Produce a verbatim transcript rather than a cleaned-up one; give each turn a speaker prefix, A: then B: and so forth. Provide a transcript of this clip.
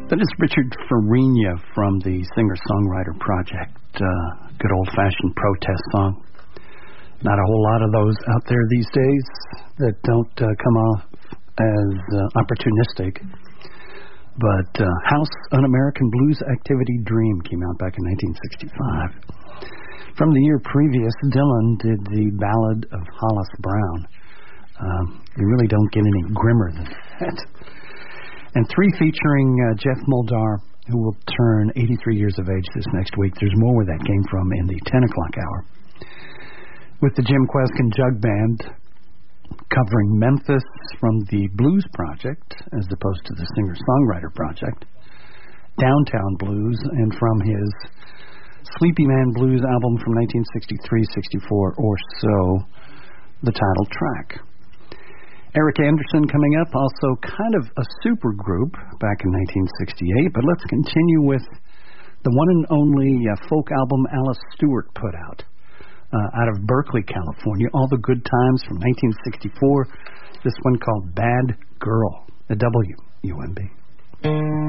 A: That is Richard Farina from the Singer-Songwriter Project. Uh, good old-fashioned protest song. Not a whole lot of those out there these days that don't uh, come off as uh, opportunistic. But uh, House Un-American Blues Activity Dream came out back in nineteen sixty-five. From the year previous, Dylan did the Ballad of Hollis Brown. Um, you really don't get any grimmer than that. And three featuring uh, Jeff Muldaur, who will turn eighty-three years of age this next week. There's more where that came from in the ten o'clock hour. With the Jim Kweskin Jug Band covering Memphis from the Blues Project, as opposed to the Singer-Songwriter Project, Downtown Blues, and from his Sleepy Man Blues album from nineteen sixty-three sixty-four or so, the title track. Eric Anderson coming up, also kind of a super group back in nineteen sixty-eight, but let's continue with the one and only uh, folk album Alice Stewart put out uh, out of Berkeley, California, All the Good Times from nineteen sixty-four, this one called Bad Girl, a W U M B.